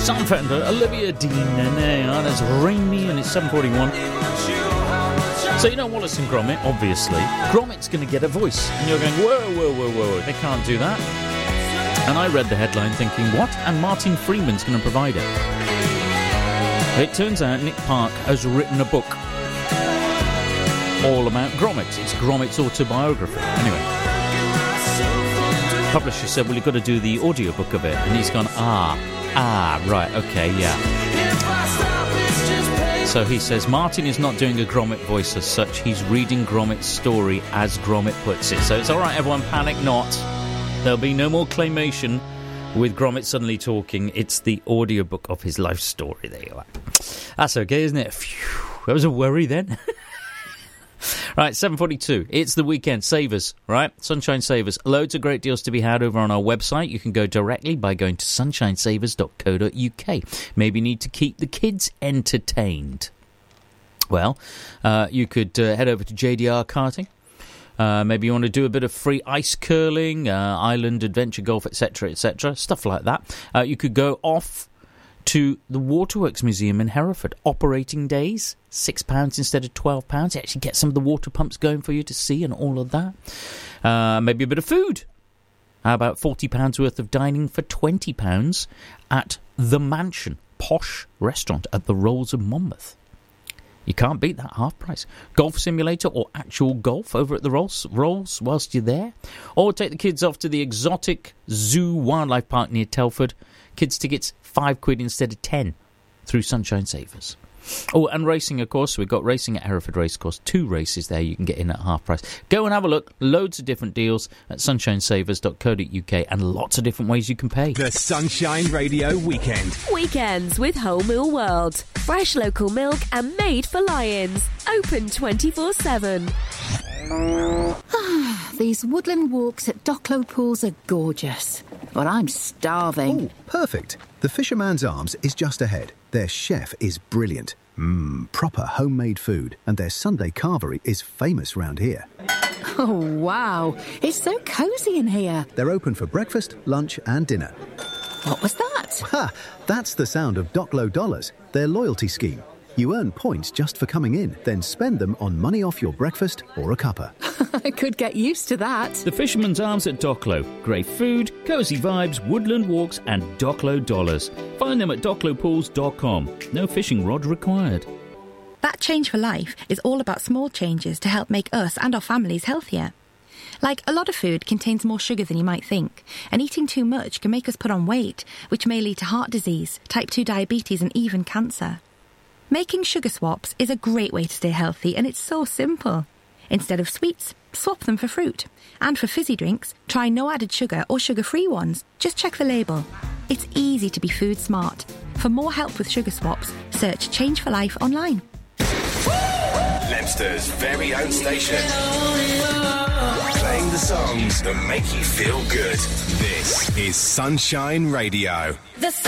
Soundfounder, Olivia Dean, and there on as Rain Me, and it's 7:41. So you know Wallace and Gromit, obviously. Gromit's going to get a voice, and you're going, whoa, they can't do that. And I read the headline thinking, what? And Martin Freeman's going to provide it. It turns out Nick Park has written a book all about Gromit. It's Gromit's autobiography. Anyway, the publisher said, well, you've got to do the audiobook of it. And he's gone, right, okay, yeah. So he says, Martin is not doing a Gromit voice as such. He's reading Gromit's story as Gromit puts it. So it's all right, everyone, panic not. There'll be no more claymation with Gromit suddenly talking. It's the audiobook of his life story. There you are. That's okay, isn't it? Phew, that was a worry then. Right, 7:42. It's the weekend. Savers, right? Sunshine Savers. Loads of great deals to be had over on our website. You can go directly by going to sunshinesavers.co.uk. Maybe you need to keep the kids entertained. Well, you could head over to JDR Karting. Maybe you want to do a bit of free ice curling, island adventure golf, etc., stuff like that. You could go off to the Waterworks Museum in Hereford. Operating days, £6 instead of £12. You actually get some of the water pumps going for you to see and all of that. Maybe a bit of food. How about £40 worth of dining for £20 at The Mansion, posh restaurant at the Rolls of Monmouth. You can't beat that half price. Golf simulator or actual golf over at the Rolls whilst you're there. Or take the kids off to the exotic Zoo Wildlife Park near Telford. Kids tickets £5 instead of 10 through Sunshine Savers. Oh, and racing, of course. We've got racing at Hereford Racecourse. 2 races there you can get in at half price. Go and have a look. Loads of different deals at sunshinesavers.co.uk and lots of different ways you can pay. The Sunshine Radio Weekend. Weekends with Whole Mill World. Fresh local milk and made for lions. Open 24/7. These woodland walks at Docklow Pools are gorgeous, but I'm starving. Oh, perfect. The Fisherman's Arms is just ahead. Their chef is brilliant. Proper homemade food, and their Sunday carvery is famous round here. Oh, wow. It's so cosy in here. They're open for breakfast, lunch and dinner. What was that? Ha! That's the sound of Docklow Dollars, their loyalty scheme. You earn points just for coming in, then spend them on money off your breakfast or a cuppa. I could get used to that. The Fisherman's Arms at Docklow. Great food, cosy vibes, woodland walks and Docklow dollars. Find them at docklowpools.com. No fishing rod required. That Change for Life is all about small changes to help make us and our families healthier. Like, a lot of food contains more sugar than you might think, and eating too much can make us put on weight, which may lead to heart disease, type 2 diabetes and even cancer. Making sugar swaps is a great way to stay healthy, and it's so simple. Instead of sweets, swap them for fruit. And for fizzy drinks, try no added sugar or sugar-free ones. Just check the label. It's easy to be food smart. For more help with sugar swaps, search Change for Life online. Leicester's very own station. Playing the songs that make you feel good. This is Sunshine Radio.